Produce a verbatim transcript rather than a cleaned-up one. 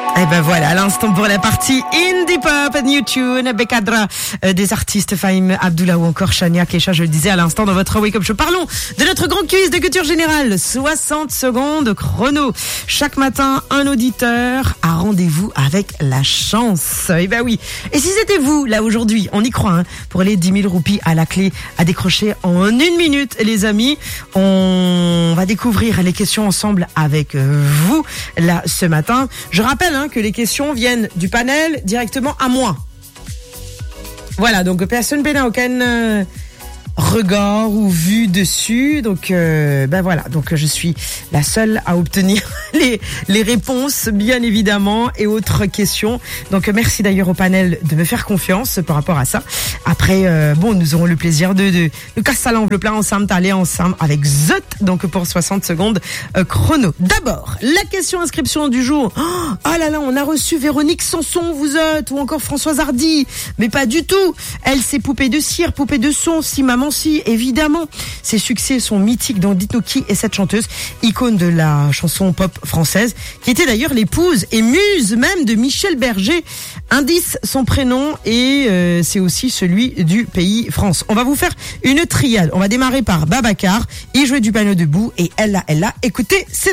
Et ben voilà, à l'instant pour la partie Indie Pop, New Tune, Bekadra, euh, des artistes Fahim Abdullah ou encore Shania Kesha, je le disais à l'instant dans votre Wake Up Show. Parlons de notre grand quiz de culture générale, soixante secondes chrono. Chaque matin, un auditeur a rendez-vous avec la chance. Et ben oui. Et si c'était vous, là aujourd'hui, on y croit, hein, pour les dix mille roupies à la clé à décrocher en une minute, les amis, on va découvrir les questions ensemble avec vous, là, ce matin. Je rappelle, hein, que les questions viennent du panel directement à moi. Voilà, donc personne n'a aucun euh, regard ou vue dessus. Donc, euh, ben voilà, donc je suis la seule à obtenir les, les réponses, bien évidemment, et autres questions. Donc, merci d'ailleurs au panel de me faire confiance par rapport à ça. Après, euh, bon, nous aurons le plaisir de, de, de casser l'angle plein ensemble, d'aller ensemble avec Zot, donc pour soixante secondes euh, chrono. D'abord, la question inscription du jour. Oh, oh là là, on a reçu Véronique Sanson, vous êtes, ou encore Françoise Hardy. Mais pas du tout. Elle, c'est poupée de cire, poupée de son, si maman si, évidemment. Ses succès sont mythiques, donc dites-nous qui est cette chanteuse, icône de la chanson pop française, qui était d'ailleurs l'épouse et muse même de Michel Berger. Indice, son prénom, et euh, c'est aussi celui du pays France. On va vous faire une triade. On va démarrer par Babacar, il jouait du piano debout, et elle là, elle là, écoutez, c'est